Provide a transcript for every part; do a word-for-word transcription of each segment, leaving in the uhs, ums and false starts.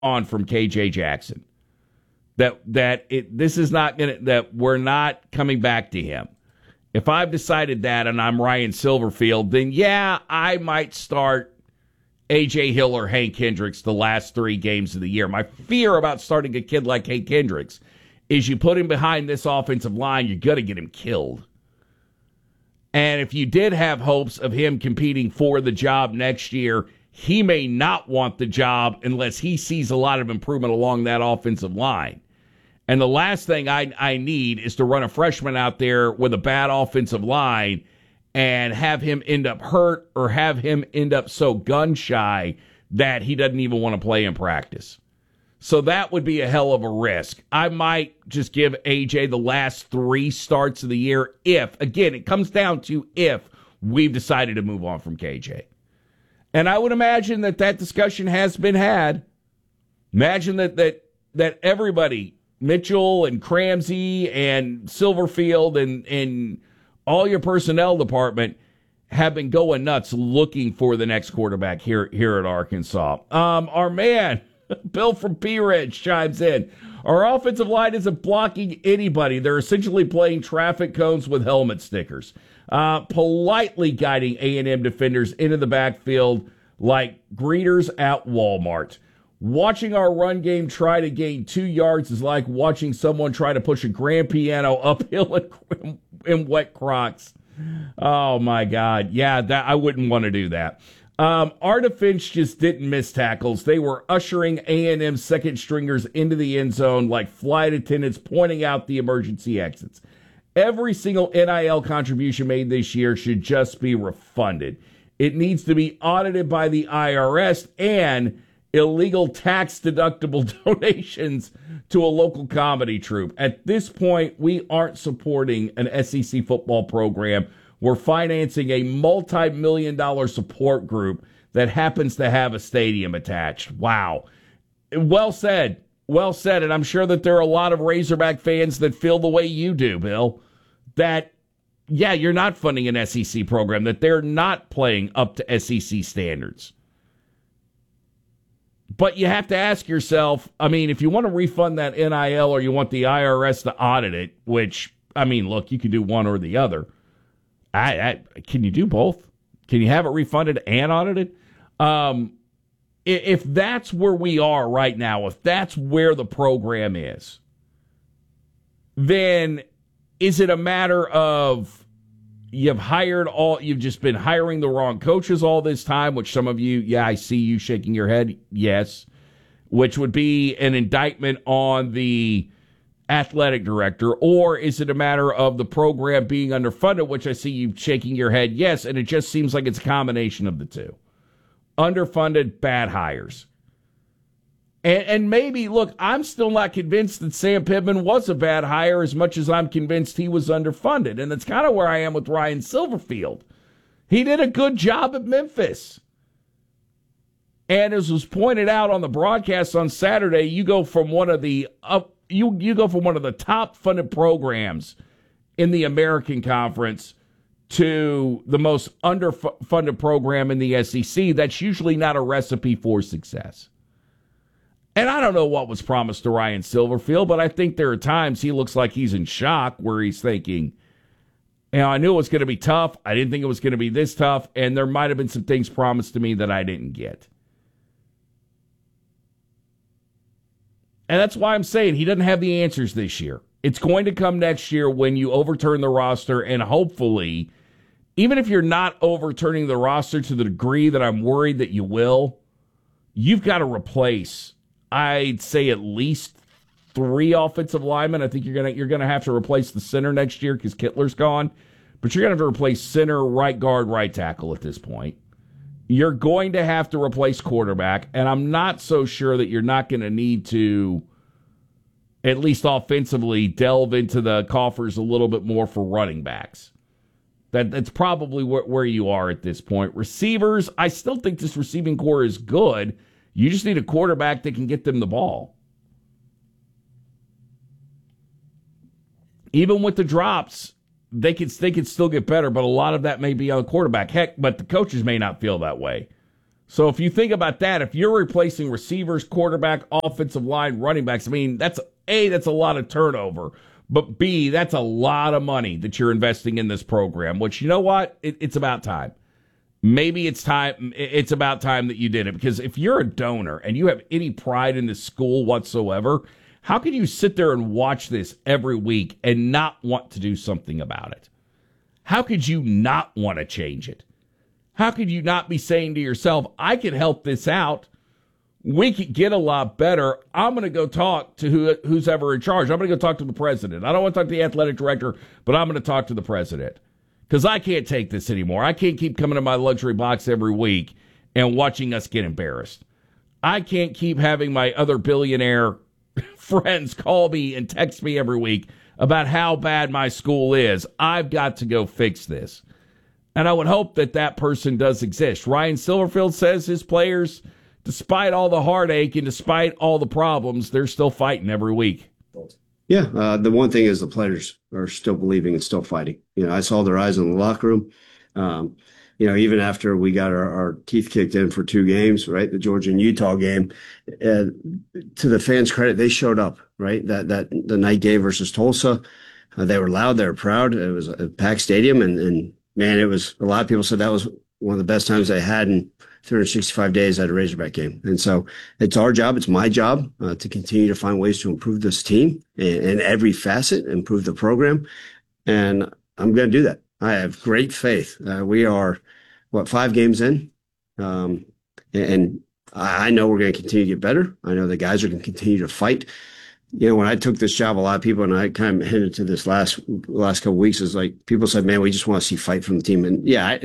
on from K J Jackson. That that it this is not gonna that we're not coming back to him. If I've decided that and I'm Ryan Silverfield, then yeah, I might start A J Hill or Hank Hendricks the last three games of the year. My fear about starting a kid like Hank Hendricks is you put him behind this offensive line, you're gonna get him killed. And if you did have hopes of him competing for the job next year, he may not want the job unless he sees a lot of improvement along that offensive line. And the last thing I, I need is to run a freshman out there with a bad offensive line and have him end up hurt or have him end up so gun-shy that he doesn't even want to play in practice. So that would be a hell of a risk. I might just give A J the last three starts of the year if, again, it comes down to if we've decided to move on from K J. And I would imagine that that discussion has been had. Imagine that that that everybody, Mitchell and Cramsey and Silverfield and, and all your personnel department have been going nuts looking for the next quarterback here, here at Arkansas. Um, our man, Bill from Pea Ridge, chimes in. Our offensive line isn't blocking anybody. They're essentially playing traffic cones with helmet stickers, uh, politely guiding A and M defenders into the backfield like greeters at Walmart. Watching our run game try to gain two yards is like watching someone try to push a grand piano uphill in, in wet Crocs. Oh, my God. Yeah, that I wouldn't want to do that. Um, our defense just didn't miss tackles. They were ushering A and M second stringers into the end zone like flight attendants pointing out the emergency exits. Every single N I L contribution made this year should just be refunded. It needs to be audited by the I R S, and illegal tax-deductible donations to a local comedy troupe. At this point, we aren't supporting an S E C football program. We're financing a multi-million dollar support group that happens to have a stadium attached. Wow. Well said. Well said. And I'm sure that there are a lot of Razorback fans that feel the way you do, Bill, that, yeah, you're not funding an S E C program, that they're not playing up to S E C standards. But you have to ask yourself, I mean, if you want to refund that N I L or you want the I R S to audit it, which, I mean, look, you can do one or the other. I, I, can you do both? Can you have it refunded and audited? Um, if that's where we are right now, if that's where the program is, then is it a matter of you've hired all, you've just been hiring the wrong coaches all this time, which some of you, yeah, I see you shaking your head, yes, which would be an indictment on the athletic director, or is it a matter of the program being underfunded, which I see you shaking your head, yes, and it just seems like it's a combination of the two. Underfunded, bad hires. And, and maybe, look, I'm still not convinced that Sam Pittman was a bad hire as much as I'm convinced he was underfunded, and that's kind of where I am with Ryan Silverfield. He did a good job at Memphis. And as was pointed out on the broadcast on Saturday, you go from one of the up You you go from one of the top funded programs in the American Conference to the most underfunded program in the S E C. That's usually not a recipe for success. And I don't know what was promised to Ryan Silverfield, but I think there are times he looks like he's in shock where he's thinking, you know, I knew it was going to be tough. I didn't think it was going to be this tough. And there might have been some things promised to me that I didn't get. And that's why I'm saying he doesn't have the answers this year. It's going to come next year when you overturn the roster, and hopefully, even if you're not overturning the roster to the degree that I'm worried that you will, you've got to replace, I'd say, at least three offensive linemen. I think you're gonna you're gonna have to replace the center next year because Kittler's gone, but you're gonna have to replace center, right guard, right tackle at this point. You're going to have to replace quarterback, and I'm not so sure that you're not going to need to, at least offensively, delve into the coffers a little bit more for running backs. That That's probably where, where you are at this point. Receivers, I still think this receiving core is good. You just need a quarterback that can get them the ball. Even with the drops, They could, they could still get better, but a lot of that may be on quarterback. Heck, but the coaches may not feel that way. So if you think about that, if you're replacing receivers, quarterback, offensive line, running backs, I mean, that's A, that's a lot of turnover. But B, that's a lot of money that you're investing in this program, which, you know what? It, it's about time. Maybe it's time. It's about time that you did it, because if you're a donor and you have any pride in this school whatsoever, how can you sit there and watch this every week and not want to do something about it? How could you not want to change it? How could you not be saying to yourself, I can help this out. We could get a lot better. I'm going to go talk to who, who's ever in charge. I'm going to go talk to the president. I don't want to talk to the athletic director, but I'm going to talk to the president, because I can't take this anymore. I can't keep coming to my luxury box every week and watching us get embarrassed. I can't keep having my other billionaire friends call me and text me every week about how bad my school is. I've got to go fix this. And I would hope that that person does exist. Ryan Silverfield says his players, despite all the heartache and despite all the problems, they're still fighting every week. Yeah, uh, the one thing is the players are still believing and still fighting. You know, I saw their eyes in the locker room. Um, you know, even after we got our, our teeth kicked in for two games, right, the Georgia and Utah game, uh, to the fans' credit, they showed up, right? That that the night game versus Tulsa, uh, they were loud, they were proud. It was a packed stadium, and, and man, it was a lot of people said that was one of the best times they had in three hundred sixty-five days at a Razorback game. And so it's our job, it's my job uh, to continue to find ways to improve this team in, in every facet, improve the program. And I'm going to do that. I have great faith. Uh, we are, what, five games in? Um, and I know we're going to continue to get better. I know the guys are going to continue to fight. You know, when I took this job, a lot of people, and I kind of hinted to this last last couple of weeks, is like people said, man, we just want to see fight from the team. And yeah, I,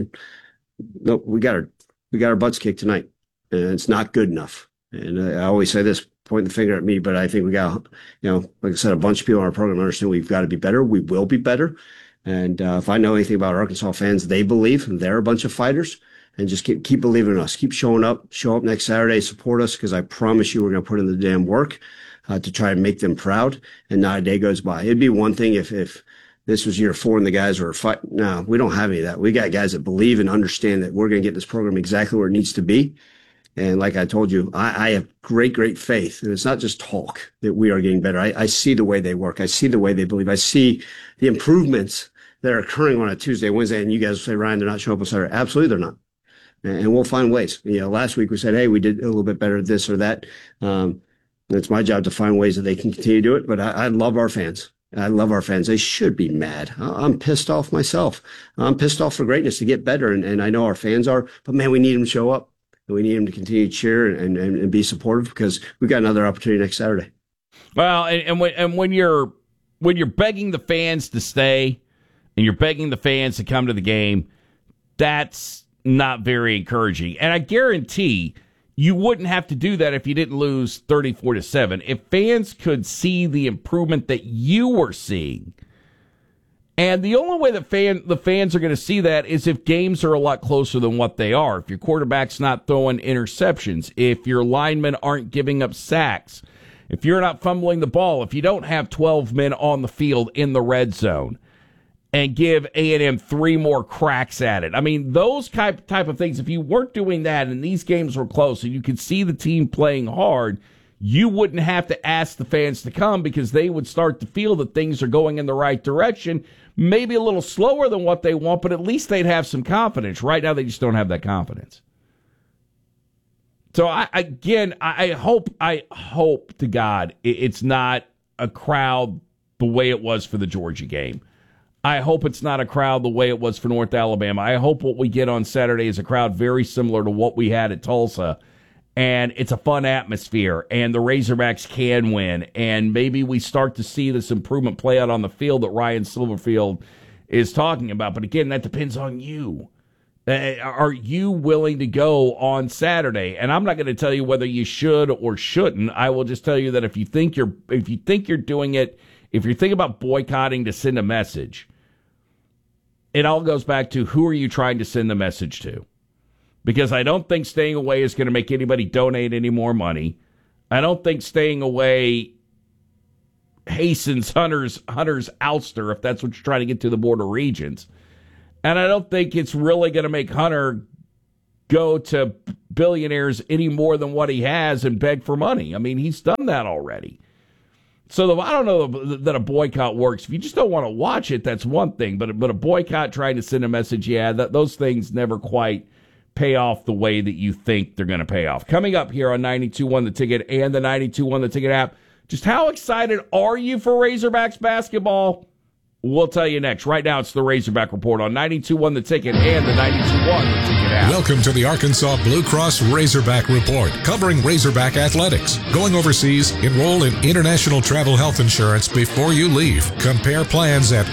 no, we got our we got our butts kicked tonight, and it's not good enough. And I always say this, pointing the finger at me, but I think we got, you know, like I said, a bunch of people in our program understand we've got to be better. We will be better. And uh, if I know anything about Arkansas fans, they believe they're a bunch of fighters, and just keep keep believing in us. Keep showing up. Show up next Saturday. Support us, because I promise you we're going to put in the damn work uh, to try and make them proud, and not a day goes by. It'd be one thing if if this was year four and the guys were fighting. No, we don't have any of that. We got guys that believe and understand that we're going to get this program exactly where it needs to be. And like I told you, I, I have great, great faith. And it's not just talk that we are getting better. I, I see the way they work. I see the way they believe. I see the improvements that are occurring on a Tuesday, Wednesday. And you guys will say, Ryan, they're not showing up on Saturday. Absolutely, they're not. And, and we'll find ways. You know, last week we said, hey, we did a little bit better at this or that. Um, it's my job to find ways that they can continue to do it. But I, I love our fans. I love our fans. They should be mad. I'm pissed off myself. I'm pissed off for greatness to get better. And, and I know our fans are. But, man, we need them to show up. We need them to continue to cheer and, and, and be supportive, because we've got another opportunity next Saturday. Well, and, and when and when you're when you're begging the fans to stay and you're begging the fans to come to the game, that's not very encouraging. And I guarantee you wouldn't have to do that if you didn't lose thirty-four to seven. If fans could see the improvement that you were seeing. And the only way that fan, the fans are going to see that is if games are a lot closer than what they are. If your quarterback's not throwing interceptions, if your linemen aren't giving up sacks, if you're not fumbling the ball, if you don't have twelve men on the field in the red zone and give A and M three more cracks at it. I mean, those type, type of things, if you weren't doing that and these games were close and you could see the team playing hard, you wouldn't have to ask the fans to come, because they would start to feel that things are going in the right direction. Maybe a little slower than what they want, but at least they'd have some confidence. Right now, they just don't have that confidence. So, I, again, I hope, I hope to God it's not a crowd the way it was for the Georgia game. I hope it's not a crowd the way it was for North Alabama. I hope what we get on Saturday is a crowd very similar to what we had at Tulsa. And it's a fun atmosphere, and the Razorbacks can win, and maybe we start to see this improvement play out on the field that Ryan Silverfield is talking about. But again, that depends on you. Uh, are you willing to go on Saturday? And I'm not going to tell you whether you should or shouldn't. I will just tell you that if you think you're if you think you're doing it, if you're thinking about boycotting to send a message, it all goes back to who are you trying to send the message to? Because I don't think staying away is going to make anybody donate any more money. I don't think staying away hastens Hunter's, Hunter's ouster, if that's what you're trying to get to the Board of Regents. And I don't think it's really going to make Hunter go to billionaires any more than what he has and beg for money. I mean, he's done that already. So the, I don't know that a boycott works. If you just don't want to watch it, that's one thing. But but a boycott trying to send a message, yeah, that those things never quite pay off the way that you think they're going to pay off. Coming up here on ninety-two one The Ticket and the ninety-two one The Ticket app, just how excited are you for Razorbacks basketball? We'll tell you next. Right now, it's the Razorback Report on ninety-two one The Ticket and the ninety-two one The Ticket app. Welcome to the Arkansas Blue Cross Razorback Report, covering Razorback athletics. Going overseas, enroll in international travel health insurance before you leave. Compare plans at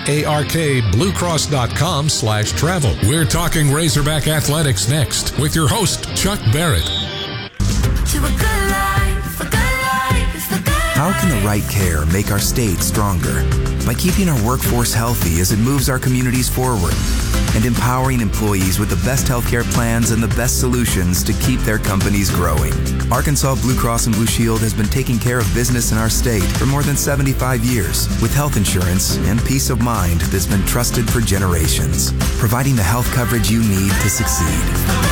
arkbluecross.com slash travel. We're talking Razorback athletics next with your host, Chuck Barrett. To a good life, a good life, a good life. How can the right care make our state stronger? By keeping our workforce healthy as it moves our communities forward, and empowering employees with the best healthcare plans and the best solutions to keep their companies growing. Arkansas Blue Cross and Blue Shield has been taking care of business in our state for more than seventy-five years with health insurance and peace of mind that's been trusted for generations, providing the health coverage you need to succeed.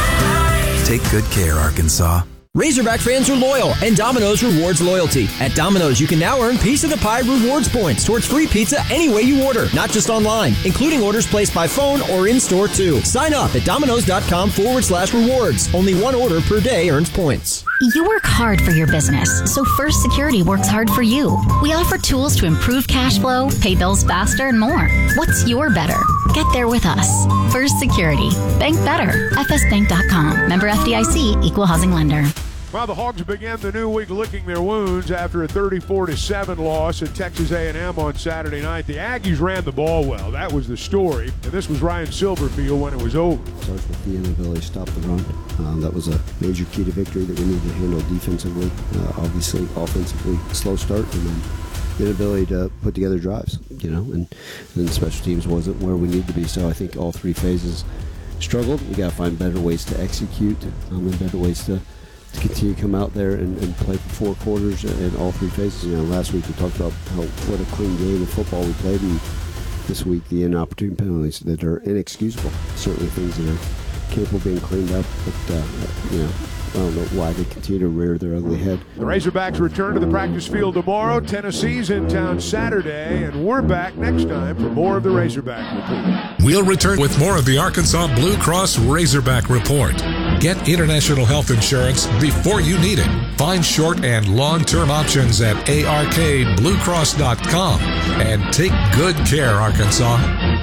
Take good care, Arkansas. Razorback fans are loyal, and Domino's rewards loyalty. At Domino's, you can now earn Piece of the Pie rewards points towards free pizza any way you order, not just online, including orders placed by phone or in-store too. Sign up at domino's.com forward slash rewards. Only one order per day earns points. You work hard for your business, so First Security works hard for you. We offer tools to improve cash flow, pay bills faster, and more. What's your better? Get there with us. First Security. Bank better. F S bank dot com. Member F D I C. Equal housing lender. Well, the Hogs began the new week licking their wounds after a thirty-four to seven loss at Texas A and M on Saturday night. The Aggies ran the ball well. That was the story. And this was Ryan Silverfield when it was over. Starts with the inability to stop the run. Um, that was a major key to victory that we needed to handle defensively. Uh, obviously, offensively, slow start, and then the inability to put together drives, you know, and then special teams wasn't where we needed to be. So I think all three phases struggled. We got to find better ways to execute um, and better ways to to continue to come out there and, and play for four quarters in all three phases. You know, last week we talked about how what a clean game of football we played, and this week the inopportune penalties that are inexcusable. Certainly things that are capable of being cleaned up, but uh, you know, I don't know why they continue to rear their ugly head. The Razorbacks return to the practice field tomorrow. Tennessee's in town Saturday, and we're back next time for more of the Razorback Report. We'll return with more of the Arkansas Blue Cross Razorback Report. Get international health insurance before you need it. Find short and long-term options at A R K blue cross dot com and take good care, Arkansas.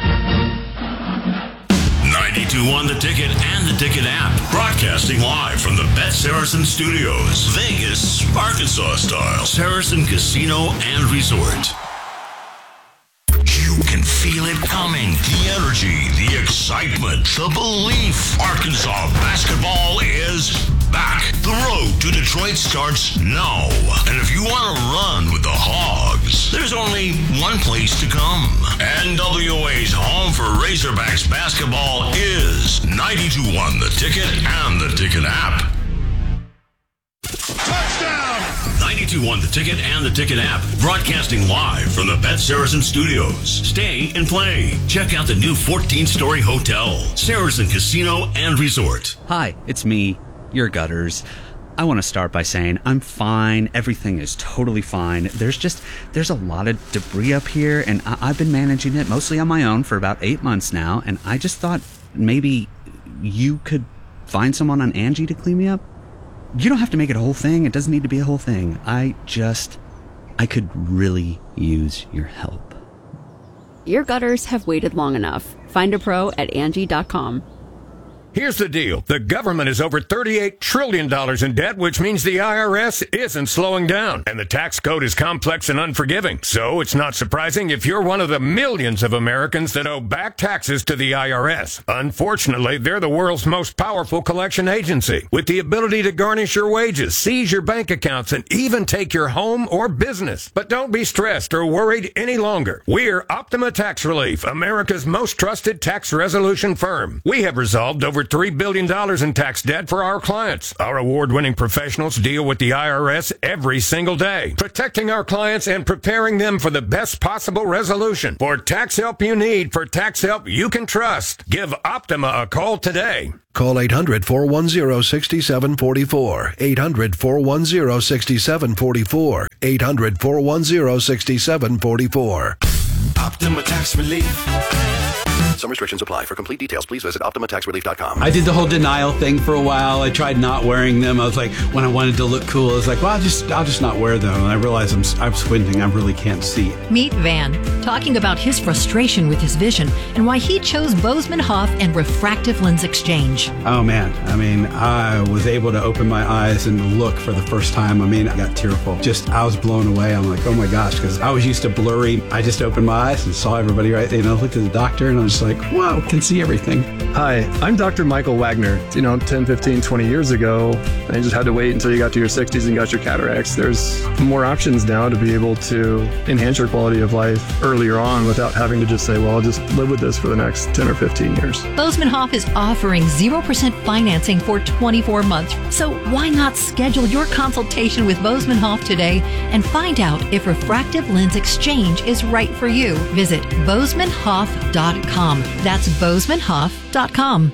ninety-two one The Ticket and the Ticket app. Broadcasting live from the Bet Saracen Studios. Vegas, Arkansas style. Saracen Casino and Resort. You can feel it coming. The energy, the excitement, the belief. Arkansas basketball is back. The road to Detroit starts now. And if you want to run with the Hogs, there's only one place to come. N W A's home for Razorbacks basketball is ninety-two one The Ticket and the Ticket app. Touchdown! ninety-two one The Ticket and the Ticket app. Broadcasting live from the Bet Saracen Studios. Stay and play. Check out the new fourteen-story hotel, Saracen Casino and Resort. Hi, it's me, your Gutters. I want to start by saying I'm fine. Everything is totally fine. There's just, there's a lot of debris up here, and I- I've been managing it mostly on my own for about eight months now, and I just thought maybe you could find someone on Angie to clean me up. You don't have to make it a whole thing. It doesn't need to be a whole thing. I just, I could really use your help. Your gutters have waited long enough. Find a pro at Angie dot com. Here's the deal. The government is over thirty-eight trillion dollars in debt, which means the I R S isn't slowing down. And the tax code is complex and unforgiving. So it's not surprising if you're one of the millions of Americans that owe back taxes to the I R S. Unfortunately, they're the world's most powerful collection agency, with the ability to garnish your wages, seize your bank accounts, and even take your home or business. But don't be stressed or worried any longer. We're Optima Tax Relief, America's most trusted tax resolution firm. We have resolved over over three billion dollars in tax debt for our clients. Our award-winning professionals deal with the I R S every single day, protecting our clients and preparing them for the best possible resolution. For tax help you need, for tax help you can trust, give Optima a call today. Call eight hundred, four one zero, six seven four four. eight hundred, four one zero, six seven four four. eight hundred, four one zero, six seven four four. Optima Tax Relief. Some restrictions apply. For complete details, please visit Optima Tax Relief dot com. I did the whole denial thing for a while. I tried not wearing them. I was like, when I wanted to look cool, I was like, well, I'll just, I'll just not wear them. And I realized I'm, I'm squinting. I really can't see. Meet Van, talking about his frustration with his vision and why he chose Bozeman Hoff and refractive lens exchange. Oh, man. I mean, I was able to open my eyes and look for the first time. I mean, I got tearful. Just, I was blown away. I'm like, oh my gosh, because I was used to blurry. I just opened my eyes and saw everybody right there. You know, looked at the doctor and I was just like, wow, can see everything. Hi, I'm Doctor Michael Wagner. You know, ten, fifteen, twenty years ago, I just had to wait until you got to your sixties and got your cataracts. There's more options now to be able to enhance your quality of life earlier on without having to just say, well, I'll just live with this for the next ten or fifteen years. Bozeman Hoff is offering zero percent financing for twenty-four months. So why not schedule your consultation with Bozeman Hoff today and find out if refractive lens exchange is right for you? Visit bozeman hoff dot com. That's bozeman hoff dot com.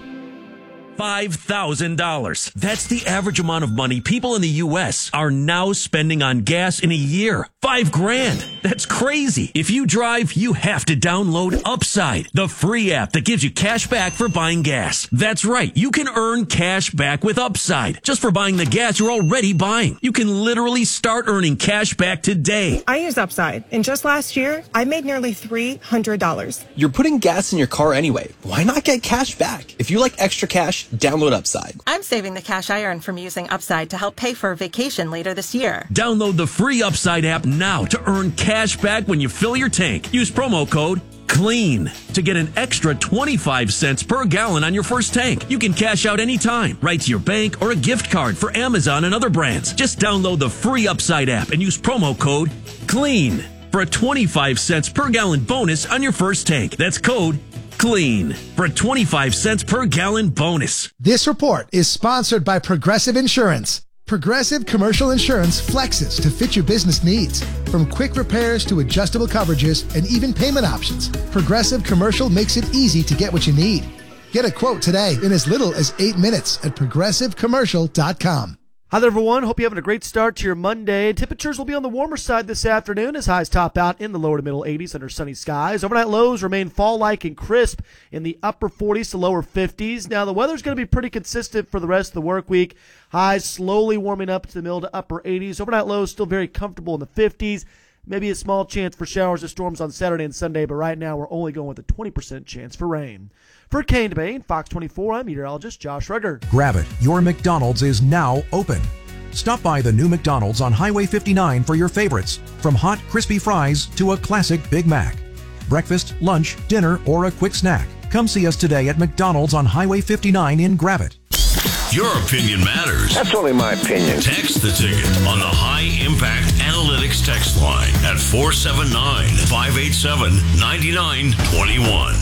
five thousand dollars. That's the average amount of money people in the U S are now spending on gas in a year. Five grand. That's crazy. If you drive, you have to download Upside, the free app that gives you cash back for buying gas. That's right. You can earn cash back with Upside just for buying the gas you're already buying. You can literally start earning cash back today. I use Upside, and just last year, I made nearly three hundred dollars. You're putting gas in your car anyway. Why not get cash back? If you like extra cash, download Upside. I'm saving the cash I earn from using Upside to help pay for a vacation later this year. Download the free Upside app now to earn cash back when you fill your tank. Use promo code CLEAN to get an extra twenty-five cents per gallon on your first tank. You can cash out anytime, right to your bank or a gift card for Amazon and other brands. Just download the free Upside app and use promo code CLEAN for a twenty-five cents per gallon bonus on your first tank. That's code CLEAN for a twenty-five cents per gallon bonus. This report is sponsored by Progressive Insurance. Progressive Commercial Insurance flexes to fit your business needs. From quick repairs to adjustable coverages and even payment options, Progressive Commercial makes it easy to get what you need. Get a quote today in as little as eight minutes at progressive commercial dot com. Hi there, everyone. Hope you're having a great start to your Monday. Temperatures will be on the warmer side this afternoon as highs top out in the lower to middle eighties under sunny skies. Overnight lows remain fall-like and crisp in the upper forties to lower fifties. Now, the weather's going to be pretty consistent for the rest of the work week. Highs slowly warming up to the middle to upper eighties. Overnight lows still very comfortable in the fifties. Maybe a small chance for showers or storms on Saturday and Sunday, but right now we're only going with a twenty percent chance for rain. For Kane Debate, Fox twenty-four, I'm meteorologist Josh Rugger. Grab it. Your McDonald's is now open. Stop by the new McDonald's on Highway fifty-nine for your favorites, from hot, crispy fries to a classic Big Mac. Breakfast, lunch, dinner, or a quick snack. Come see us today at McDonald's on Highway fifty-nine in Gravette. Your opinion matters. That's only my opinion. Text the ticket on the High Impact Analytics text line at four seven nine, five eight seven, nine nine two one.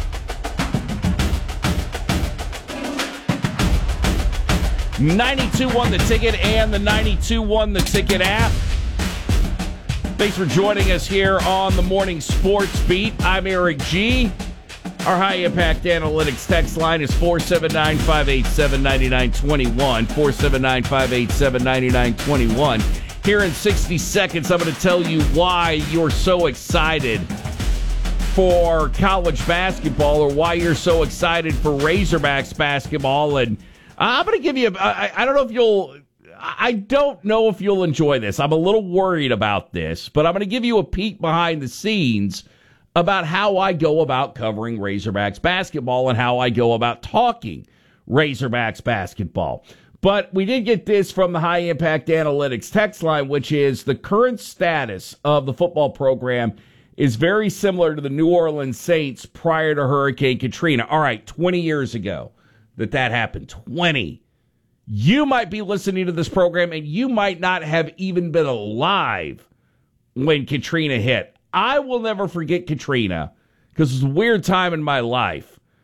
ninety-two one The Ticket and the ninety-two one The Ticket app. Thanks for joining us here on the Morning Sports Beat. I'm Eric G. Our High Impact Analytics text line is four seven nine, five eight seven, nine nine two one. four seven nine, five eight seven, nine nine two one. Here in sixty seconds, I'm going to tell you why you're so excited for college basketball or why you're so excited for Razorbacks basketball. And I'm going to give you, a, I, I don't know if you'll, I don't know if you'll enjoy this. I'm a little worried about this, but I'm going to give you a peek behind the scenes about how I go about covering Razorbacks basketball and how I go about talking Razorbacks basketball. But we did get this from the High Impact Analytics text line, which is the current status of the football program is very similar to the New Orleans Saints prior to Hurricane Katrina. All right, twenty years ago that that happened. twenty. You might be listening to this program and you might not have even been alive when Katrina hit. I will never forget Katrina because it was a weird time in my life.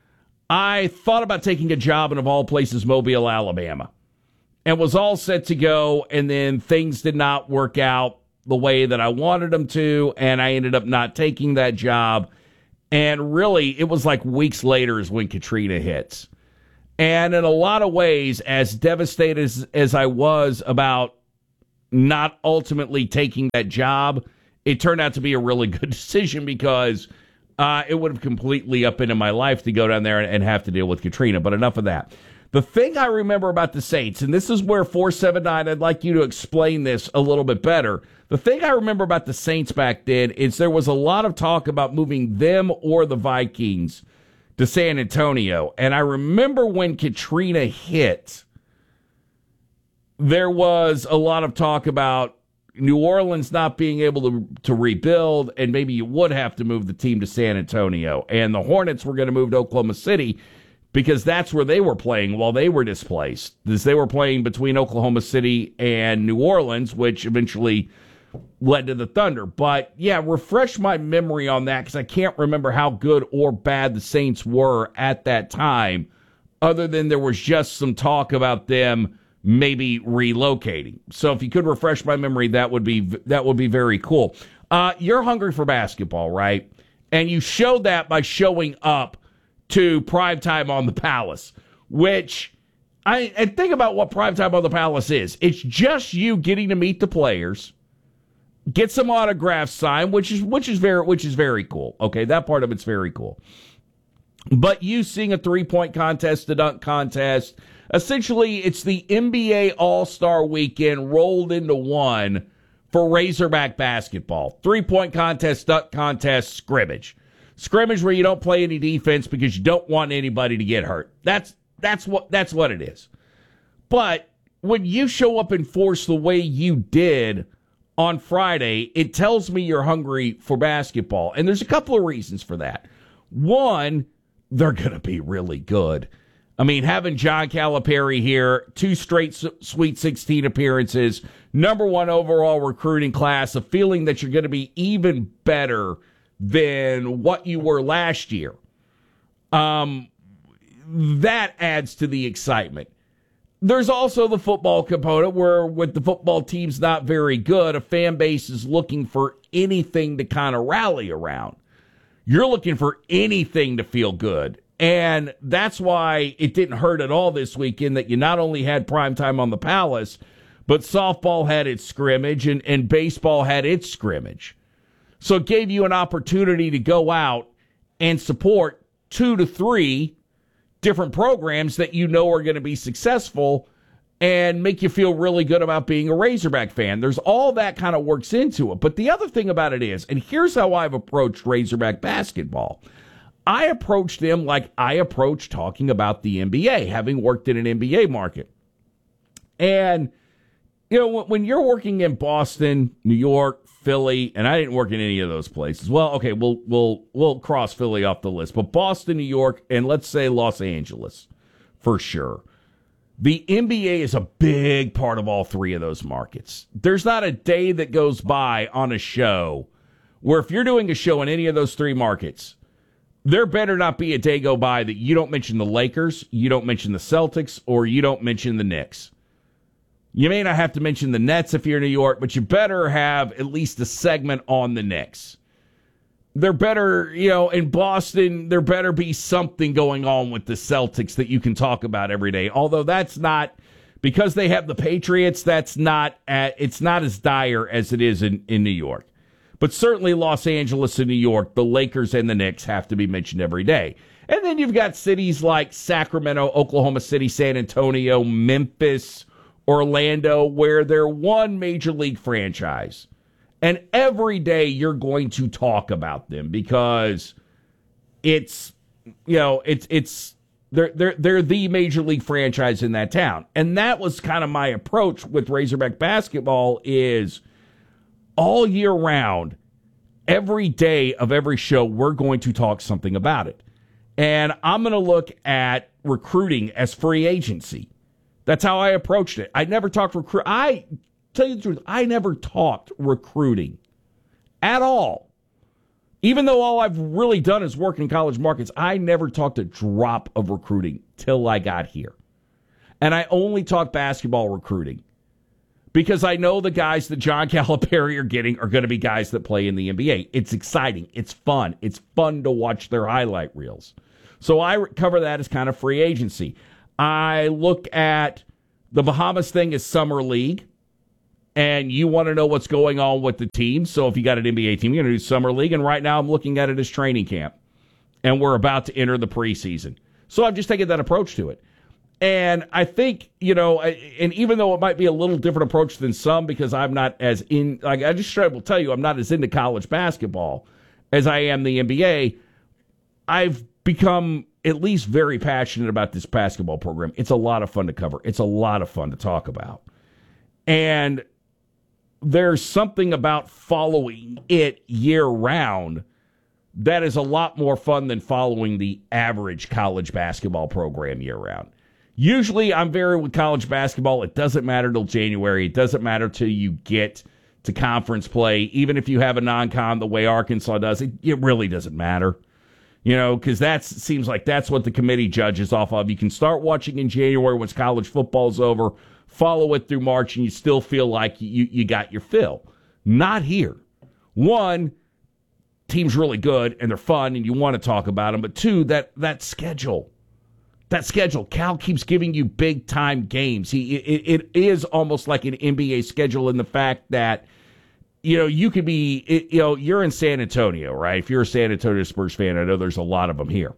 I thought about taking a job in, of all places, Mobile, Alabama, and was all set to go, and then things did not work out the way that I wanted them to, and I ended up not taking that job. And really, it was like weeks later is when Katrina hits. And in a lot of ways, as devastated as, as I was about not ultimately taking that job, it turned out to be a really good decision because uh, it would have completely upended my life to go down there and, and have to deal with Katrina. But enough of that. The thing I remember about the Saints, and this is where four seven nine, I'd like you to explain this a little bit better. The thing I remember about the Saints back then is there was a lot of talk about moving them or the Vikings to San Antonio. And I remember when Katrina hit, there was a lot of talk about New Orleans not being able to, to rebuild, and maybe you would have to move the team to San Antonio. And the Hornets were going to move to Oklahoma City because that's where they were playing while they were displaced. As they were playing between Oklahoma City and New Orleans, which eventually led to the Thunder. But, yeah, refresh my memory on that because I can't remember how good or bad the Saints were at that time, other than there was just some talk about them maybe relocating. So if you could refresh my memory, that would be that would be very cool. Uh, you're hungry for basketball, right? And you showed that by showing up to Primetime on the Palace, which, I and think about what Primetime on the Palace is. It's just you getting to meet the players, get some autographs signed, which is which is very which is very cool. Okay, that part of it's very cool. But you seeing a three-point contest, a dunk contest, essentially it's the N B A All-Star Weekend rolled into one for Razorback basketball. Three-point contest, dunk contest, scrimmage. Scrimmage where you don't play any defense because you don't want anybody to get hurt. That's that's what that's what it is. But when you show up in force the way you did on Friday, it tells me you're hungry for basketball. And there's a couple of reasons for that. One, they're going to be really good. I mean, having John Calipari here, two straight Sweet sixteen appearances, number one overall recruiting class, a feeling that you're going to be even better than what you were last year. Um, that adds to the excitement. There's also the football component where with the football team's not very good, a fan base is looking for anything to kind of rally around. You're looking for anything to feel good. And that's why it didn't hurt at all this weekend that you not only had Primetime on the Palace, but softball had its scrimmage and, and baseball had its scrimmage. So it gave you an opportunity to go out and support two to three different programs that you know are going to be successful and make you feel really good about being a Razorback fan. There's all that kind of works into it. But the other thing about it is, and here's how I've approached Razorback basketball. I approached them like I approach talking about the N B A, having worked in an N B A market. And, you know, when you're working in Boston, New York, Philly, and I didn't work in any of those places. Well, okay, we'll we'll we'll cross Philly off the list. But Boston, New York, and let's say Los Angeles, for sure. The N B A is a big part of all three of those markets. There's not a day that goes by on a show where if you're doing a show in any of those three markets, there better not be a day go by that you don't mention the Lakers, you don't mention the Celtics, or you don't mention the Knicks. You may not have to mention the Nets if you're in New York, but you better have at least a segment on the Knicks. There better, you know, in Boston, there better be something going on with the Celtics that you can talk about every day. Although that's not, because they have the Patriots, that's not, at, it's not as dire as it is in, in New York. But certainly Los Angeles and New York, the Lakers and the Knicks have to be mentioned every day. And then you've got cities like Sacramento, Oklahoma City, San Antonio, Memphis, Orlando, where they're one major league franchise. And every day you're going to talk about them because it's, you know, it's, it's, they're, they're, they're the major league franchise in that town. And that was kind of my approach with Razorback basketball is all year round, every day of every show, we're going to talk something about it. And I'm going to look at recruiting as free agency. That's how I approached it. I never talked recruit. I tell you the truth, I never talked recruiting at all Even though all I've really done is work in college markets, I never talked a drop of recruiting till I got here. And I only talk basketball recruiting because I know the guys that John Calipari are getting are going to be guys that play in the N B A. It's exciting. It's fun. It's fun to watch their highlight reels. So I cover that as kind of free agency. I look at the Bahamas thing as summer league. And you want to know what's going on with the team. So if you got an N B A team, you're going to do summer league. And right now I'm looking at it as training camp. And we're about to enter the preseason. So I've just taken that approach to it. And I think, you know, and even though it might be a little different approach than some, because I'm not as in, like I just straight will tell you, I'm not as into college basketball as I am the N B A. I've become at least very passionate about this basketball program. It's a lot of fun to cover. It's a lot of fun to talk about. And there's something about following it year-round that is a lot more fun than following the average college basketball program year-round. Usually, I'm very with college basketball. It doesn't matter till January. It doesn't matter till you get to conference play. Even if you have a non-con the way Arkansas does, it, it really doesn't matter. You know, because that seems like that's what the committee judges off of. You can start watching in January once college football's over, follow it through March, and you still feel like you, you got your fill. Not here. One, team's really good, and they're fun, and you want to talk about them. But two, that that schedule. That schedule. Cal keeps giving you big-time games. He it, it is almost like an N B A schedule in the fact that, you know, you could be, it, you know, you're in San Antonio, right? If you're a San Antonio Spurs fan, I know there's a lot of them here.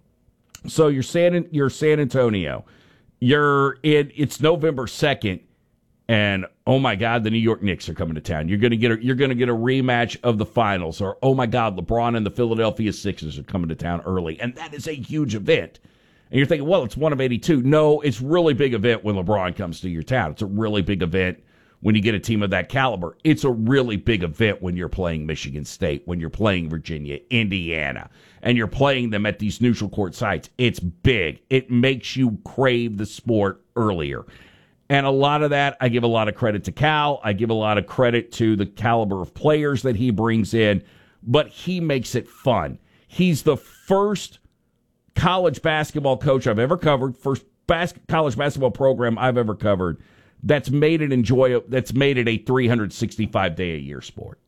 So you're San, you're San Antonio. You're in, it's November second, and oh my God, the New York Knicks are coming to town. You're gonna get a, you're gonna get a rematch of the finals, or oh my God, LeBron and the Philadelphia Sixers are coming to town early, and that is a huge event. And you're thinking, well, it's one of eighty-two. No, it's a really big event when LeBron comes to your town. It's a really big event when you get a team of that caliber. It's a really big event when you're playing Michigan State, when you're playing Virginia, Indiana, and you're playing them at these neutral court sites. It's big. It makes you crave the sport earlier. And a lot of that, I give a lot of credit to Cal. I give a lot of credit to the caliber of players that he brings in, but he makes it fun. He's the first college basketball coach I've ever covered, first bas- college basketball program I've ever covered that's made it enjoy that's made it a three hundred sixty-five day a year sport.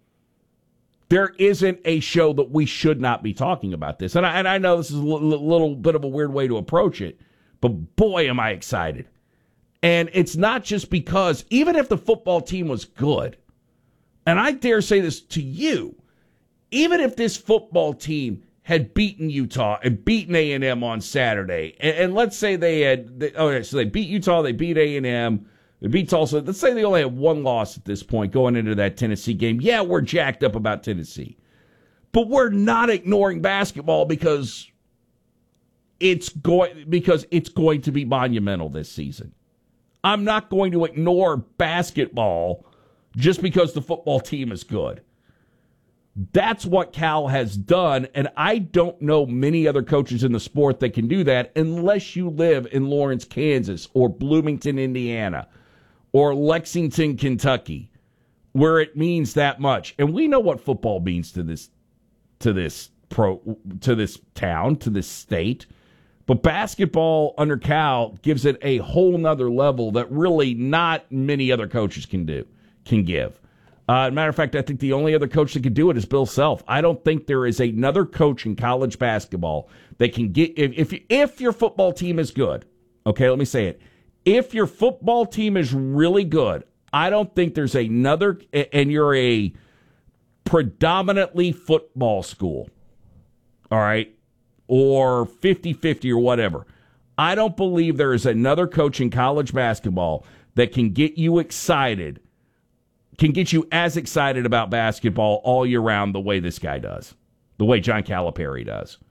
There isn't a show that we should not be talking about this. And I, and I know this is a l- little bit of a weird way to approach it, but boy, am I excited. And it's not just because, even if the football team was good, and I dare say this to you, even if this football team had beaten Utah and beaten A and M on Saturday, and, and let's say they had, they, okay, so they beat Utah, they beat A and M, they beat Tulsa. Let's say they only had one loss at this point going into that Tennessee game. Yeah, we're jacked up about Tennessee, but we're not ignoring basketball because it's going because it's going to be monumental this season. I'm not going to ignore basketball just because the football team is good. That's what Cal has done, and I don't know many other coaches in the sport that can do that unless you live in Lawrence, Kansas, or Bloomington, Indiana, or Lexington, Kentucky, where it means that much. And we know what football means to this to this pro to this town, to this state. But basketball under Cal gives it a whole nother level that really not many other coaches can do, can give. Uh, as a matter of fact, I think the only other coach that can do it is Bill Self. I don't think there is another coach in college basketball that can get, if, if, if your football team is good, okay, let me say it. If your football team is really good, I don't think there's another, and you're a predominantly football school, all right, or fifty-fifty or whatever. I don't believe there is another coach in college basketball that can get you excited, can get you as excited about basketball all year round the way this guy does, the way John Calipari does.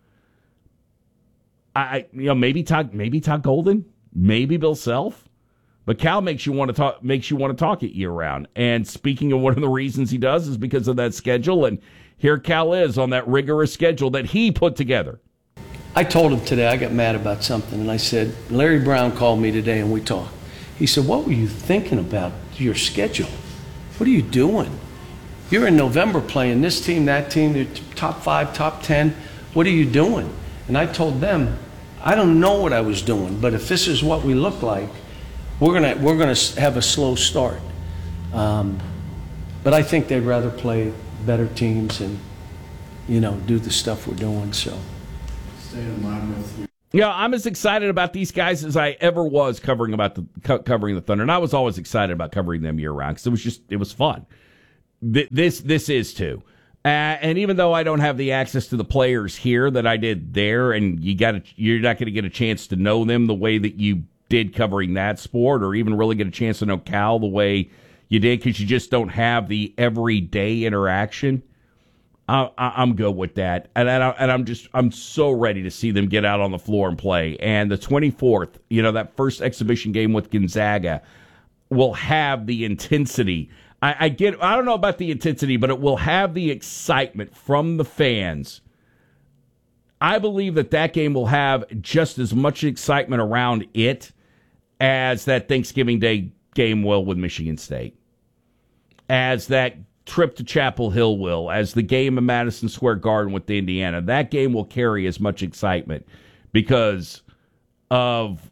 I, you know, maybe Todd, maybe Todd Golden, maybe Bill Self, but Cal makes you want to talk, makes you want to talk it year round. And speaking of one of the reasons he does is because of that schedule, and here Cal is on that rigorous schedule that he put together. I told him today I got mad about something, and I said, Larry Brown called me today and we talked. He said, what were you thinking about your schedule? What are you doing? You're in November playing this team, that team, they're top five, top ten. What are you doing? And I told them, I don't know what I was doing, but if this is what we look like, we're gonna we're gonna have a slow start. Um, but I think they'd rather play better teams and, you know, do the stuff we're doing. So stay in line with you. Yeah, I'm as excited about these guys as I ever was covering about the co- covering the Thunder, and I was always excited about covering them year round because it was just it was fun. Th- this this is too, uh, and even though I don't have the access to the players here that I did there, and you got you're not going to get a chance to know them the way that you did covering that sport, or even really get a chance to know Cal the way you did because you just don't have the everyday interaction. I, I'm good with that, and, and, I, and I'm just I'm so ready to see them get out on the floor and play. And the twenty-fourth, you know, that first exhibition game with Gonzaga will have the intensity. I, I get I don't know about the intensity, but it will have the excitement from the fans. I believe that that game will have just as much excitement around it as that Thanksgiving Day game will with Michigan State, as that trip to Chapel Hill will, as the game in Madison Square Garden with Indiana. That game will carry as much excitement because of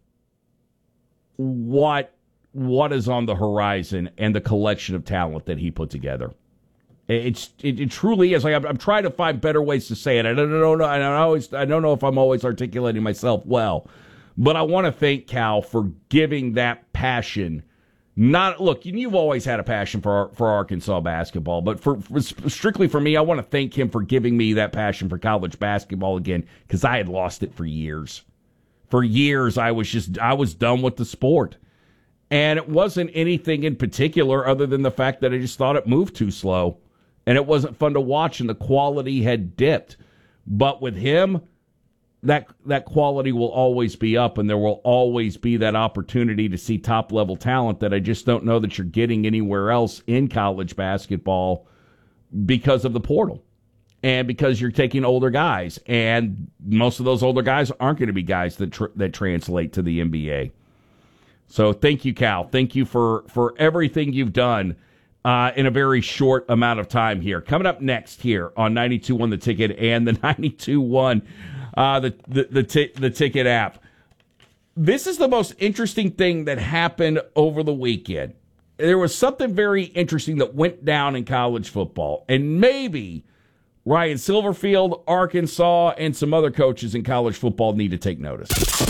what what is on the horizon and the collection of talent that he put together. It's it, it truly is. Like I'm, I'm trying to find better ways to say it. I don't know. I don't always. I don't know if I'm always articulating myself well, but I want to thank Cal for giving that passion. Not look, you've always had a passion for for Arkansas basketball, but for, for strictly for me, I want to thank him for giving me that passion for college basketball again because I had lost it for years. For years, I was just I was done with the sport, and it wasn't anything in particular other than the fact that I just thought it moved too slow, and it wasn't fun to watch, and the quality had dipped. But with him, that that quality will always be up, and there will always be that opportunity to see top-level talent that I just don't know that you're getting anywhere else in college basketball because of the portal and because you're taking older guys, and most of those older guys aren't going to be guys that tr- that translate to the N B A. So thank you, Cal. Thank you for, for everything you've done uh, in a very short amount of time here. Coming up next here on ninety-two point one The Ticket and the ninety-two point one Uh, the the the, t- the Ticket app. This is the most interesting thing that happened over the weekend. There was something very interesting that went down in college football, and maybe Ryan Silverfield, Arkansas, and some other coaches in college football need to take notice.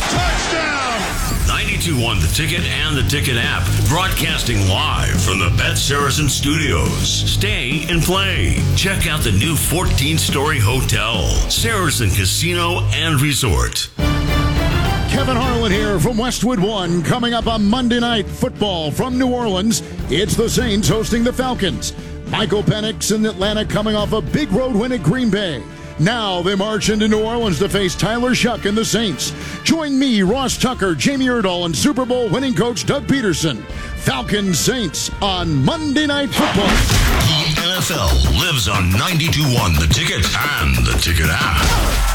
ninety-two point one The Ticket and the Ticket app, broadcasting live from the Bet Saracen Studios. Stay and play. Check out the new fourteen-story hotel, Saracen Casino and Resort. Kevin Harlan here from Westwood One. Coming up on Monday Night Football from New Orleans, it's the Saints hosting the Falcons. Michael Penix in Atlanta coming off a big road win at Green Bay. Now they march into New Orleans to face Tyler Shuck and the Saints. Join me, Ross Tucker, Jamie Erdahl, and Super Bowl winning coach Doug Peterson. Falcons Saints on Monday Night Football. The N F L lives on ninety-two point one The Ticket and the Ticket app.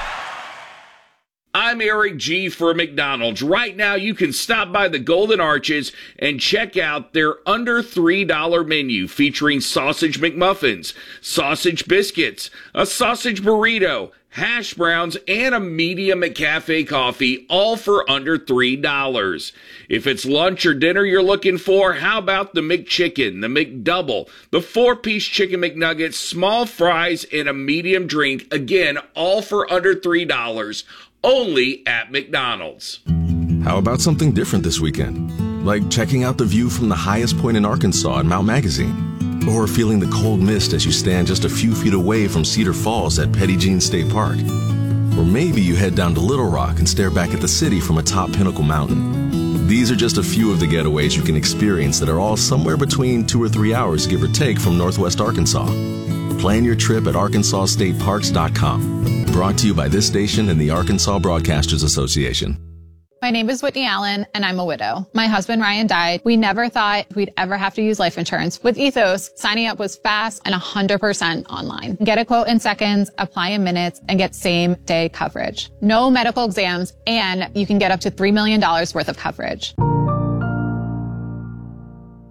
I'm Eric G. for McDonald's. Right now, you can stop by the Golden Arches and check out their under three dollars menu featuring sausage McMuffins, sausage biscuits, a sausage burrito, hash browns, and a medium McCafe coffee, all for under three dollars. If it's lunch or dinner you're looking for, how about the McChicken, the McDouble, the four-piece chicken McNuggets, small fries, and a medium drink, again, all for under three dollars. Only at McDonald's. How about something different this weekend? Like checking out the view from the highest point in Arkansas at Mount Magazine. Or feeling the cold mist as you stand just a few feet away from Cedar Falls at Petty Jean State Park. Or maybe you head down to Little Rock and stare back at the city from atop Pinnacle Mountain. These are just a few of the getaways you can experience that are all somewhere between two or three hours, give or take, from Northwest Arkansas. Plan your trip at arkansas state parks dot com. Brought to you by this station and the Arkansas Broadcasters Association. My name is Whitney Allen, and I'm a widow. My husband, Ryan, died. We never thought we'd ever have to use life insurance. With Ethos, signing up was fast and one hundred percent online. Get a quote in seconds, apply in minutes, and get same-day coverage. No medical exams, and you can get up to three million dollars worth of coverage.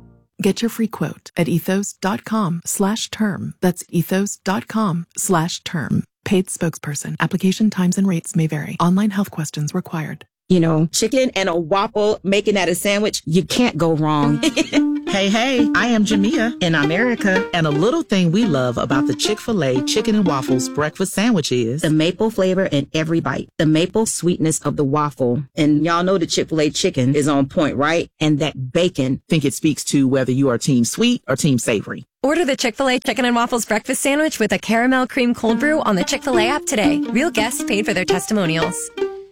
Get your free quote at ethos.com slash term. That's ethos.com slash term. Paid spokesperson. Application times and rates may vary. Online health questions required. You know, chicken and a waffle, making that a sandwich, you can't go wrong. Hey, hey, I am Jamia in America, and a little thing we love about the Chick-fil-A Chicken and Waffles breakfast sandwich is the maple flavor in every bite, the maple sweetness of the waffle. And y'all know the Chick-fil-A chicken is on point, right? And that bacon. Think it speaks to whether you are team sweet or team savory. Order the Chick-fil-A Chicken and Waffles breakfast sandwich with a caramel cream cold brew on the Chick-fil-A app today. Real guests paid for their testimonials.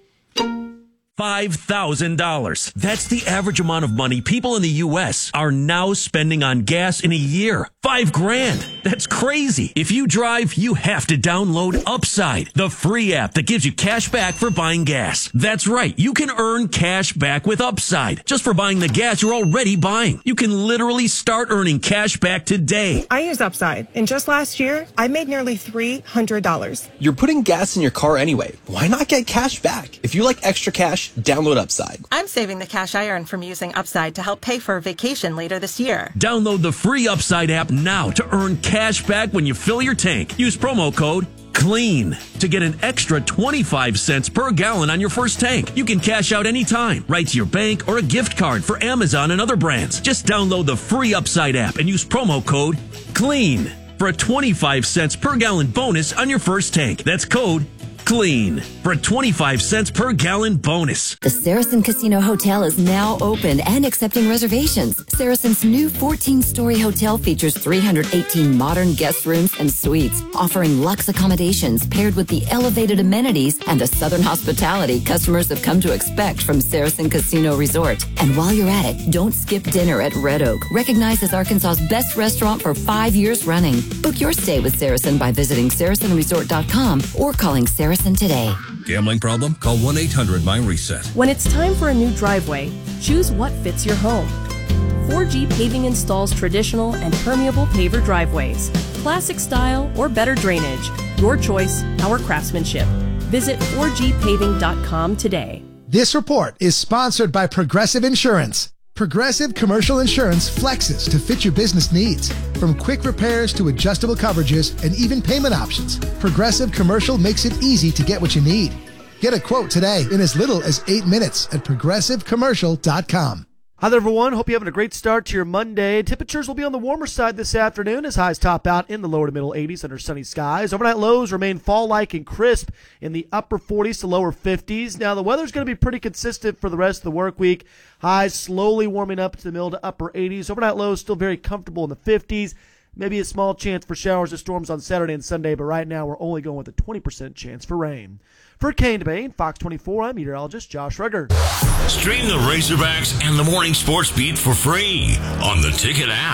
five thousand dollars. That's the average amount of money people in the U S are now spending on gas in a year. Five grand. That's crazy. If you drive, you have to download Upside, the free app that gives you cash back for buying gas. That's right. You can earn cash back with Upside just for buying the gas you're already buying. You can literally start earning cash back today. I use Upside, and just last year, I made nearly three hundred dollars. You're putting gas in your car anyway. Why not get cash back? If you like extra cash, download Upside. I'm saving the cash I earn from using Upside to help pay for a vacation later this year. Download the free Upside app now to earn cash back when you fill your tank. Use promo code CLEAN to get an extra twenty-five cents per gallon on your first tank. You can cash out anytime, right to your bank or a gift card for Amazon and other brands. Just download the free Upside app and use promo code CLEAN for a twenty-five cents per gallon bonus on your first tank. That's code CLEAN for a twenty-five cents per gallon bonus. The Saracen Casino Hotel is now open and accepting reservations. Saracen's new fourteen-story hotel features three hundred eighteen modern guest rooms and suites, offering luxe accommodations paired with the elevated amenities and the southern hospitality customers have come to expect from Saracen Casino Resort. And while you're at it, don't skip dinner at Red Oak, recognized as Arkansas's best restaurant for five years running. Book your stay with Saracen by visiting saracen resort dot com or calling Saracen today. Gambling problem? Call one eight hundred MIND RESET. When it's time for a new driveway, choose what fits your home. four G Paving installs traditional and permeable paver driveways, classic style or better drainage. Your choice, our craftsmanship. Visit four G paving dot com today. This report is sponsored by Progressive Insurance. Progressive Commercial Insurance flexes to fit your business needs. From quick repairs to adjustable coverages and even payment options, Progressive Commercial makes it easy to get what you need. Get a quote today in as little as eight minutes at progressive commercial dot com. Hi there, everyone. Hope you're having a great start to your Monday. Temperatures will be on the warmer side this afternoon as highs top out in the lower to middle eighties under sunny skies. Overnight lows remain fall-like and crisp in the upper forties to lower fifties. Now, the weather's going to be pretty consistent for the rest of the work week. Highs slowly warming up to the middle to upper eighties. Overnight lows still very comfortable in the fifties. Maybe a small chance for showers or storms on Saturday and Sunday, but right now we're only going with a twenty percent chance for rain. For Kane DeBane, Fox twenty-four, I'm meteorologist Josh Rugger. Stream the Razorbacks and the Morning Sports Beat for free on the Ticket app.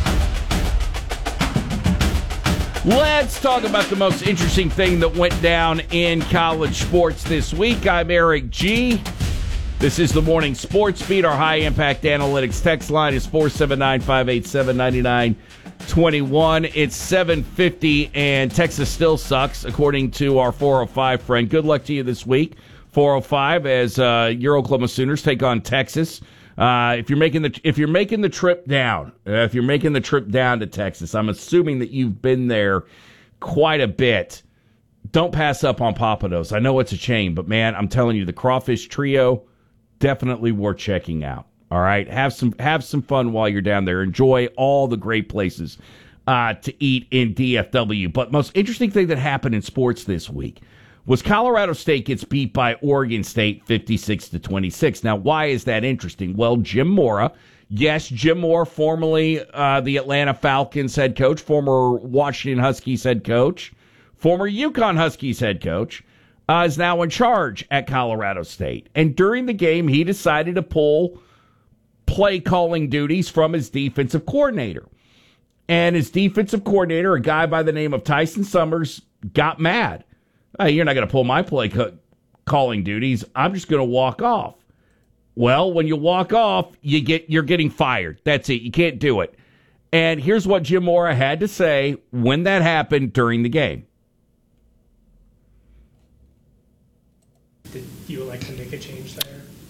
Let's talk about the most interesting thing that went down in college sports this week. I'm Eric G. This is the Morning Sports Beat. Our high-impact analytics text line is four seven nine, five eight seven, nine nine two one. It's seven fifty, and Texas still sucks, according to our four oh five friend. Good luck to you this week, four oh five, as uh, your Oklahoma Sooners take on Texas. Uh, if you're making the if you're making the trip down, uh, if you're making the trip down to Texas, I'm assuming that you've been there quite a bit. Don't pass up on Papados. I know it's a chain, but man, I'm telling you, the Crawfish Trio, definitely worth checking out. All right, have some have some fun while you're down there. Enjoy all the great places uh, to eat in D F W. But most interesting thing that happened in sports this week was Colorado State gets beat by Oregon State fifty-six to twenty-six. Now, why is that interesting? Well, Jim Mora, yes, Jim Mora, formerly uh, the Atlanta Falcons head coach, former Washington Huskies head coach, former UConn Huskies head coach, uh, is now in charge at Colorado State. And during the game, he decided to pull play calling duties from his defensive coordinator. And his defensive coordinator, a guy by the name of Tyson Summers, got mad. Hey, you're not going to pull my play co- calling duties. I'm just going to walk off. Well, when you walk off, you get you're getting fired. That's it. You can't do it. And here's what Jim Mora had to say when that happened during the game. Did you elect to make a change there?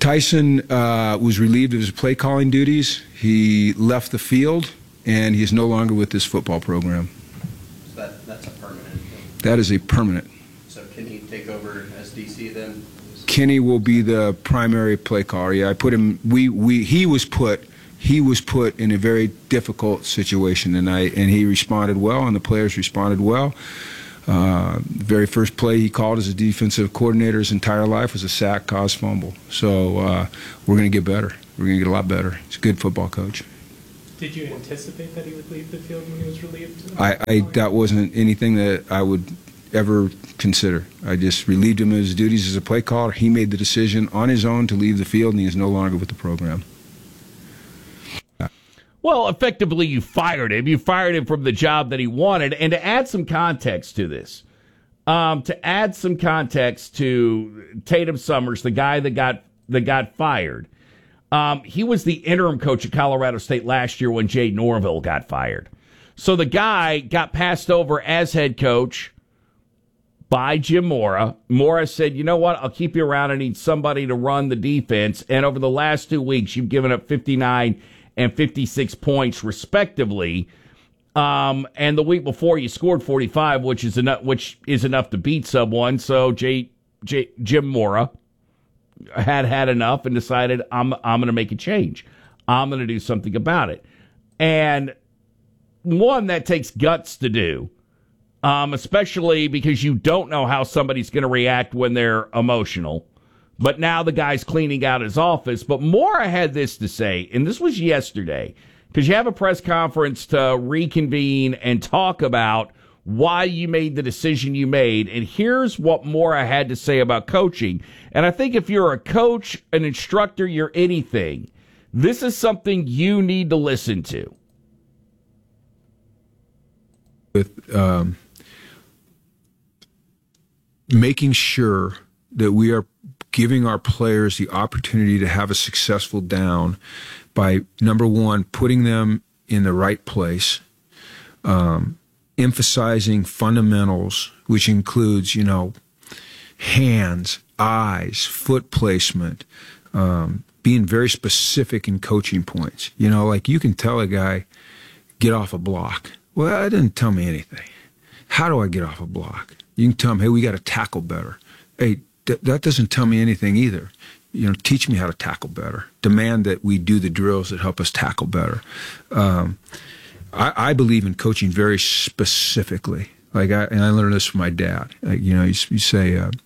Tyson uh, was relieved of his play calling duties. He left the field, and he is no longer with this football program. So that, that's a permanent deal. That is a permanent. So can he take over as D C then? Kenny will be the primary play caller. Yeah, I put him. We we he was put he was put in a very difficult situation tonight, and he responded well, and the players responded well. Uh, the very first play he called as a defensive coordinator his entire life was a sack, caused fumble. So uh, we're going to get better. We're going to get a lot better. He's a good football coach. Did you anticipate that he would leave the field when he was relieved? I, I that wasn't anything that I would ever consider. I just relieved him of his duties as a play caller. He made the decision on his own to leave the field, and he is no longer with the program. Well, effectively, you fired him. You fired him from the job that he wanted. And to add some context to this, um, to add some context to Tatum Summers, the guy that got that got fired, um, he was the interim coach at Colorado State last year when Jay Norville got fired. So the guy got passed over as head coach by Jim Mora. Mora said, you know what, I'll keep you around. I need somebody to run the defense. And over the last two weeks, you've given up fifty-nine and fifty-six points respectively. Um, and the week before you scored forty-five, which is enough, which is enough to beat someone. So J, J, Jim Mora had had enough and decided I'm, I'm going to make a change. I'm going to do something about it. And one, that takes guts to do, um, especially because you don't know how somebody's going to react when they're emotional. But now the guy's cleaning out his office. But Mora had this to say, and this was yesterday, because you have a press conference to reconvene and talk about why you made the decision you made. And here's what Mora had to say about coaching. And I think if you're a coach, an instructor, you're anything, this is something you need to listen to. With um, making sure that we are giving our players the opportunity to have a successful down by, number one, putting them in the right place, um, emphasizing fundamentals, which includes, you know, hands, eyes, foot placement, um, being very specific in coaching points. You know, like you can tell a guy, get off a block. Well, that didn't tell me anything. How do I get off a block? You can tell him, hey, we got to tackle better. Hey, th- that doesn't tell me anything either. You know, teach me how to tackle better. Demand that we do the drills that help us tackle better. Um, I, I believe in coaching very specifically. Like, I, and I learned this from my dad. Like, you know, you, you say, uh,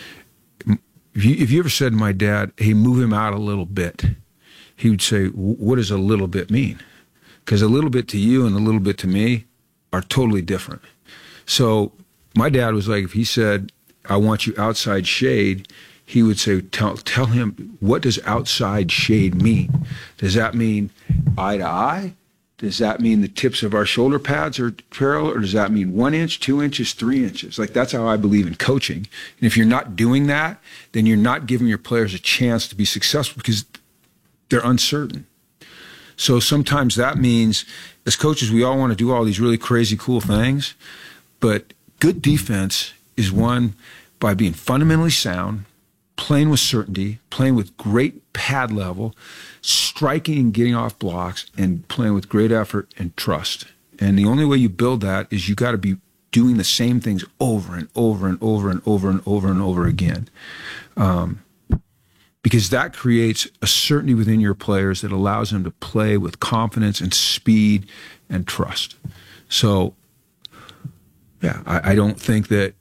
if you if you ever said to my dad, "Hey, move him out a little bit," he would say, "What does a little bit mean?" Because a little bit to you and a little bit to me are totally different. So my dad was like, if he said, I want you outside shade, he would say, tell, tell him, what does outside shade mean? Does that mean eye to eye? Does that mean the tips of our shoulder pads are parallel? Or does that mean one inch, two inches, three inches? Like, that's how I believe in coaching. And if you're not doing that, then you're not giving your players a chance to be successful because they're uncertain. So sometimes that means, as coaches, we all want to do all these really crazy, cool things. But good defense is won by being fundamentally sound, playing with certainty, playing with great pad level, striking and getting off blocks, and playing with great effort and trust. And the only way you build that is you got to be doing the same things over and over and over and over and over and over again. Um, because that creates a certainty within your players that allows them to play with confidence and speed and trust. So, yeah, I, I don't think that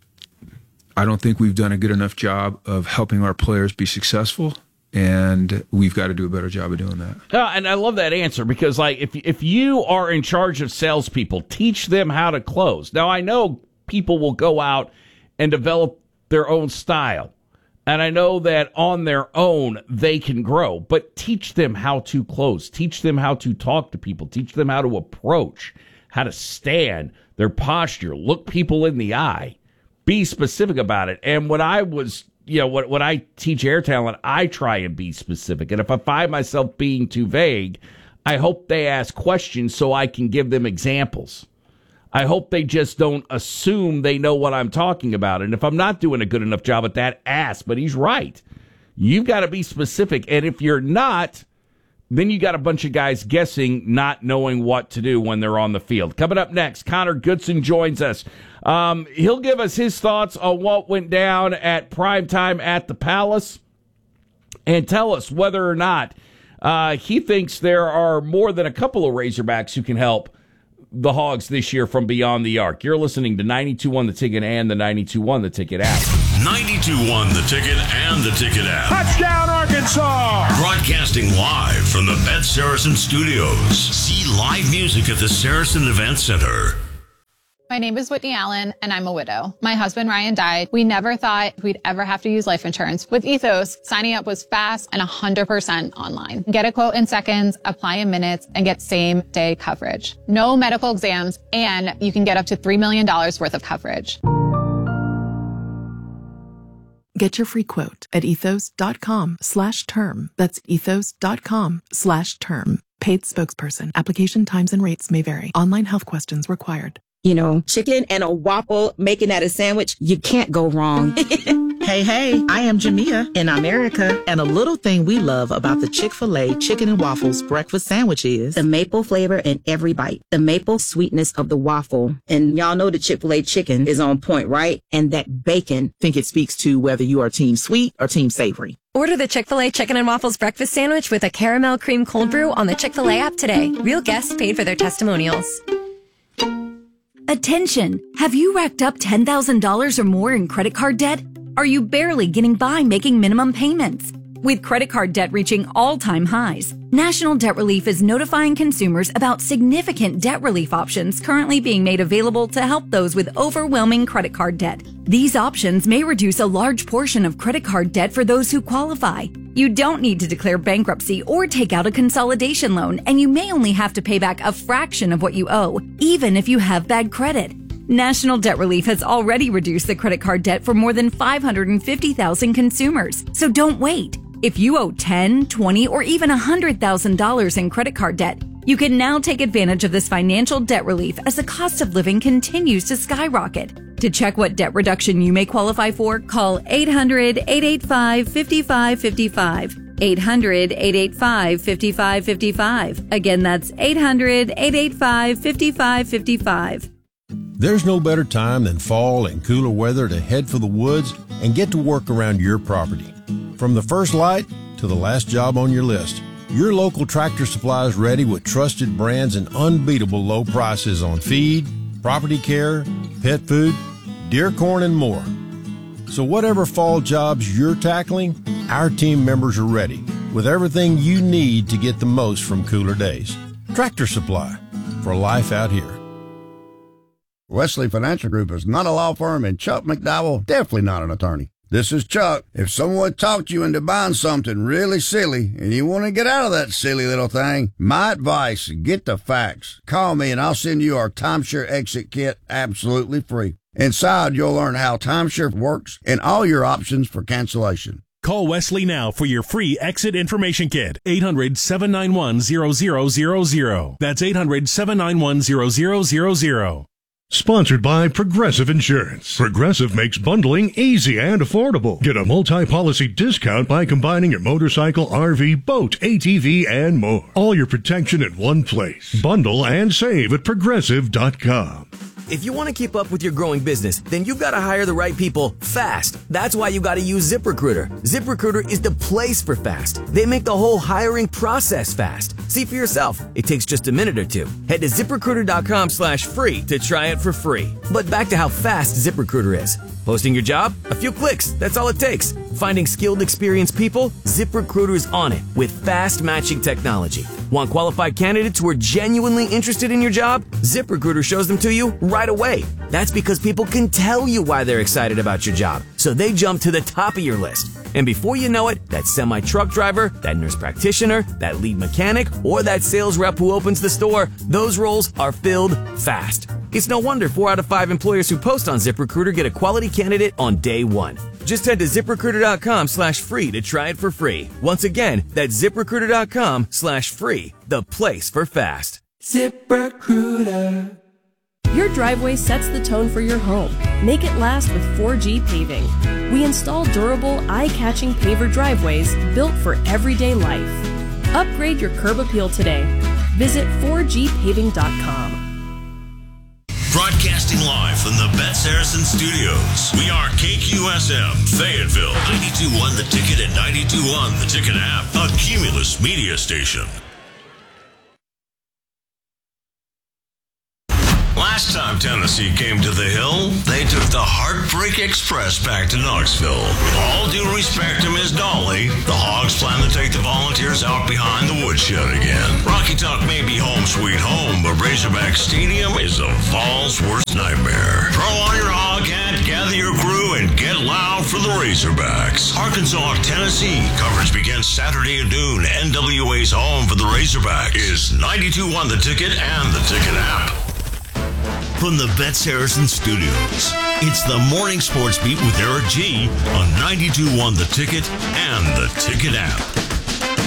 I don't think we've done a good enough job of helping our players be successful, and we've got to do a better job of doing that. Uh, and I love that answer because, like, if if you are in charge of salespeople, teach them how to close. Now, I know people will go out and develop their own style, and I know that on their own they can grow, but teach them how to close. Teach them how to talk to people. Teach them how to approach, how to stand, their posture, look people in the eye. Be specific about it. And when I was, you know, when, when I teach air talent, I try and be specific. And if I find myself being too vague, I hope they ask questions so I can give them examples. I hope they just don't assume they know what I'm talking about. And if I'm not doing a good enough job at that, ask. But he's right. You've got to be specific. And if you're not, then you got a bunch of guys guessing, not knowing what to do when they're on the field. Coming up next, Connor Goodson joins us. Um, he'll give us his thoughts on what went down at primetime at the Palace and tell us whether or not uh, he thinks there are more than a couple of Razorbacks who can help the Hogs this year from beyond the arc. You're listening to ninety-two point one The Ticket and the ninety-two point one The Ticket app. ninety-two point one The Ticket and the Ticket app. Touchdown, Arkansas! Broadcasting live from the Bet Saracen Studios. See live music at the Saracen Event Center. My name is Whitney Allen, and I'm a widow. My husband, Ryan, died. We never thought we'd ever have to use life insurance. With Ethos, signing up was fast and one hundred percent online. Get a quote in seconds, apply in minutes, and get same-day coverage. No medical exams, and you can get up to three million dollars worth of coverage. Get your free quote at ethos.com slash term. That's ethos.com slash term. Paid spokesperson. Application times and rates may vary. Online health questions required. You know, chicken and a waffle, making that a sandwich, you can't go wrong. Hey, hey, I am Jamia in America. And a little thing we love about the Chick-fil-A chicken and waffles breakfast sandwich is the maple flavor in every bite, the maple sweetness of the waffle. And y'all know the Chick-fil-A chicken is on point, right? And that bacon. Think it speaks to whether you are team sweet or team savory. Order the Chick-fil-A Chicken and Waffles breakfast sandwich with a caramel cream cold brew on the Chick-fil-A app today. Real guests paid for their testimonials. Attention! Have you racked up ten thousand dollars or more in credit card debt? Are you barely getting by making minimum payments? With credit card debt reaching all-time highs, National Debt Relief is notifying consumers about significant debt relief options currently being made available to help those with overwhelming credit card debt. These options may reduce a large portion of credit card debt for those who qualify. You don't need to declare bankruptcy or take out a consolidation loan, and you may only have to pay back a fraction of what you owe, even if you have bad credit. National Debt Relief has already reduced the credit card debt for more than five hundred fifty thousand consumers, so don't wait. If you owe ten, twenty, or even one hundred thousand dollars in credit card debt, you can now take advantage of this financial debt relief as the cost of living continues to skyrocket. To check what debt reduction you may qualify for, call eight hundred, eight eight five, five five five five. eight hundred, eight eight five, five five five five. Again, that's eight hundred, eight eight five, five five five five. There's no better time than fall and cooler weather to head for the woods and get to work around your property. From the first light to the last job on your list, your local Tractor Supply is ready with trusted brands and unbeatable low prices on feed, property care, pet food, deer corn, and more. So whatever fall jobs you're tackling, our team members are ready with everything you need to get the most from cooler days. Tractor Supply, for life out here. Wesley Financial Group is not a law firm, and Chuck McDowell definitely not an attorney. This is Chuck. If someone talked you into buying something really silly and you want to get out of that silly little thing, my advice, get the facts. Call me and I'll send you our timeshare exit kit absolutely free. Inside, you'll learn how timeshare works and all your options for cancellation. Call Wesley now for your free exit information kit. eight hundred, seven nine one, zero zero zero zero. That's eight hundred, seven nine one, zero zero zero zero. Sponsored by Progressive Insurance. Progressive makes bundling easy and affordable. Get a multi-policy discount by combining your motorcycle, R V, boat, A T V, and more. All your protection in one place. Bundle and save at progressive dot com. If you want to keep up with your growing business, then you've got to hire the right people fast. That's why you got to use ZipRecruiter. ZipRecruiter is the place for fast. They make the whole hiring process fast. See for yourself. It takes just a minute or two. Head to ZipRecruiter.com slash free to try it for free. But back to how fast ZipRecruiter is. Posting your job? A few clicks. That's all it takes. Finding skilled, experienced people? ZipRecruiter is on it with fast matching technology. Want qualified candidates who are genuinely interested in your job? ZipRecruiter shows them to you right away. That's because people can tell you why they're excited about your job, so they jump to the top of your list. And before you know it, that semi-truck driver, that nurse practitioner, that lead mechanic, or that sales rep who opens the store, those roles are filled fast. It's no wonder four out of five employers who post on ZipRecruiter get a quality candidate on day one. Just head to ZipRecruiter.com slash free to try it for free. Once again, that's ZipRecruiter.com slash free, the place for fast. ZipRecruiter. Your Your driveway sets the tone for your home. Make it last with four G Paving. We install durable, eye-catching paver driveways built for everyday life. Upgrade your curb appeal today. Visit four G paving dot com. Broadcasting live from the Bet Saracen Studios. We are K Q S M, Fayetteville, ninety-two point one The Ticket and ninety-two point one The Ticket app, a Cumulus media station. Last time Tennessee came to the Hill, they took the Heartbreak Express back to Knoxville. With all due respect to Miss Dolly, the Hogs plan to take the Volunteers out behind the woodshed again. Rocky Top may be home sweet home, but Razorback Stadium is a Fall's worst nightmare. Throw on your hog hat, gather your crew, and get loud for the Razorbacks. Arkansas, Tennessee. Coverage begins Saturday at noon. N W A's home for the Razorbacks is ninety-two point one The Ticket and the Ticket app. From the Bet Saracen Studios, it's the Morning Sports Beat with Eric G on ninety-two point one The Ticket and the Ticket app.